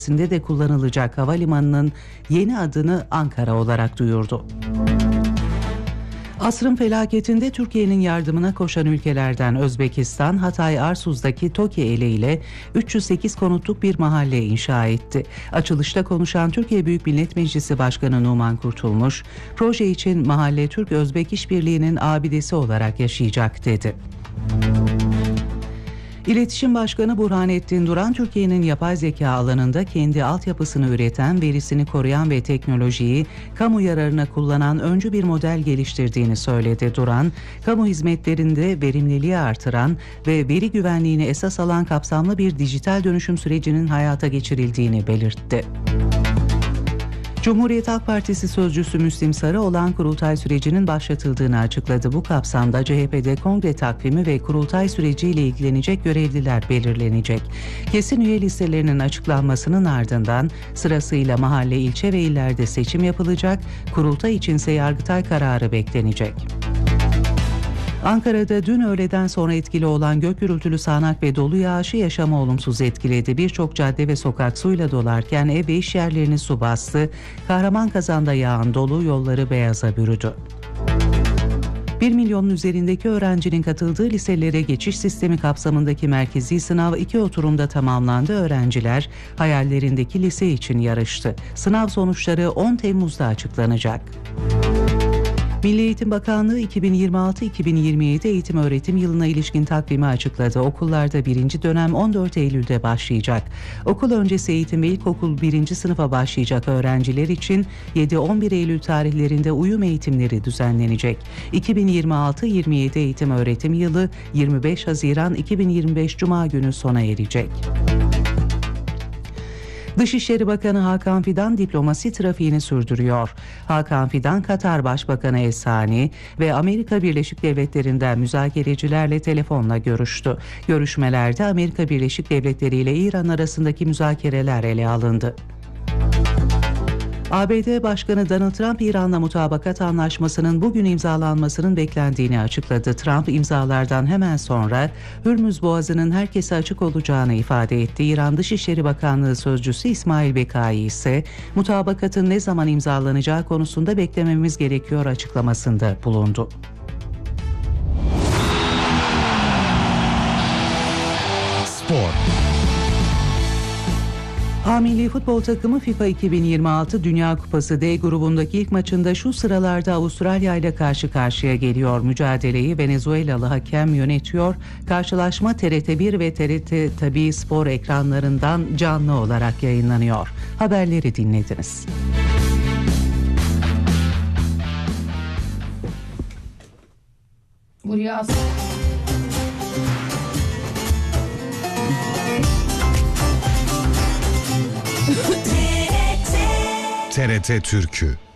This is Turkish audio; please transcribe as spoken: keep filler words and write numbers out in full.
de kullanılacak havalimanının yeni adını Ankara olarak duyurdu. Asrın felaketinde Türkiye'nin yardımına koşan ülkelerden Özbekistan, Hatay Arsuz'daki TOKİ ile üç yüz sekiz konutluk bir mahalle inşa etti. Açılışta konuşan Türkiye Büyük Millet Meclisi Başkanı Numan Kurtulmuş, proje için mahalle Türk-Özbek İşbirliği'nin abidesi olarak yaşayacak dedi. İletişim Başkanı Burhanettin Duran, Türkiye'nin yapay zeka alanında kendi altyapısını üreten, verisini koruyan ve teknolojiyi kamu yararına kullanan öncü bir model geliştirdiğini söyledi. Duran, kamu hizmetlerinde verimliliği artıran ve veri güvenliğini esas alan kapsamlı bir dijital dönüşüm sürecinin hayata geçirildiğini belirtti. Cumhuriyet Halk Partisi sözcüsü Müslim Sarı olağan kurultay sürecinin başlatıldığını açıkladı. Bu kapsamda C H P'de kongre takvimi ve kurultay süreciyle ilgilenecek görevliler belirlenecek. Kesin üye listelerinin açıklanmasının ardından sırasıyla mahalle, ilçe ve illerde seçim yapılacak. Kurultay içinse Yargıtay kararı beklenecek. Ankara'da dün öğleden sonra etkili olan gök gürültülü sağanak ve dolu yağışı yaşamı olumsuz etkiledi. Birçok cadde ve sokak suyla dolarken ev ve iş yerlerini su bastı. Kahramanmaraş'ta yağan dolu yolları beyaza bürüdü. bir milyonun üzerindeki öğrencinin katıldığı liselere geçiş sistemi kapsamındaki merkezi sınav iki oturumda tamamlandı. Öğrenciler hayallerindeki lise için yarıştı. Sınav sonuçları on Temmuz'da açıklanacak. Milli Eğitim Bakanlığı iki bin yirmi altı iki bin yirmi yedi eğitim öğretim yılına ilişkin takvimi açıkladı. Okullarda birinci dönem on dört Eylül'de başlayacak. Okul öncesi eğitim ve ilkokul birinci sınıfa başlayacak öğrenciler için yedi on bir Eylül tarihlerinde uyum eğitimleri düzenlenecek. iki bin yirmi altı yirmi yedi eğitim öğretim yılı yirmi beş Haziran iki bin yirmi beş Cuma günü sona erecek. Dışişleri Bakanı Hakan Fidan diplomasi trafiğini sürdürüyor. Hakan Fidan, Katar Başbakanı El Sani ve Amerika Birleşik Devletleri'nden müzakerecilerle telefonla görüştü. Görüşmelerde Amerika Birleşik Devletleri ile İran arasındaki müzakereler ele alındı. A B D Başkanı Donald Trump, İran'la mutabakat anlaşmasının bugün imzalanmasının beklendiğini açıkladı. Trump, imzalardan hemen sonra Hürmüz Boğazı'nın herkese açık olacağını ifade etti. İran Dışişleri Bakanlığı Sözcüsü İsmail Bekai ise mutabakatın ne zaman imzalanacağı konusunda beklememiz gerekiyor açıklamasında bulundu. Spor. A Milli Futbol Takımı FIFA iki bin yirmi altı Dünya Kupası D grubundaki ilk maçında şu sıralarda Avustralya ile karşı karşıya geliyor. Mücadeleyi Venezuelalı hakem yönetiyor. Karşılaşma T R T bir ve T R T Tabii Spor ekranlarından canlı olarak yayınlanıyor. Haberleri dinlediniz. Buraya as- T R T Türkü